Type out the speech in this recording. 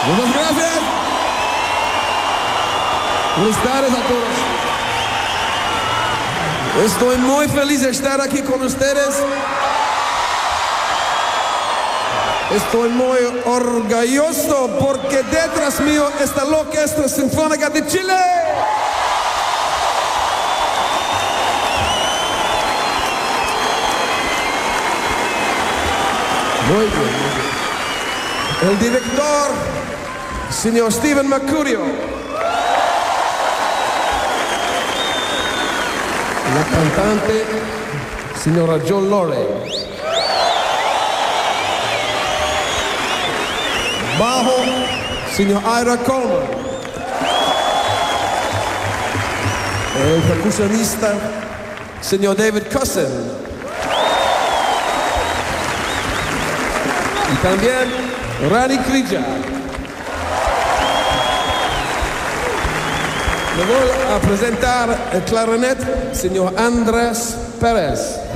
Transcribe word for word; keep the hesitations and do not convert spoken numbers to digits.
Muchas gracias. Buenas tardes a todos. Estoy muy feliz de estar aquí con ustedes. Estoy muy orgulloso porque detrás mío está la Orquesta Sinfónica de Chile. Muy bien. El director, señor Steven Mercurio. La cantante, señora John Lore. Bajo, señor Ira Coleman. El percusionista, señor David Cousin. Y también Rani Krija. Le voy a presentar el clarinete, señor Andrés Pérez.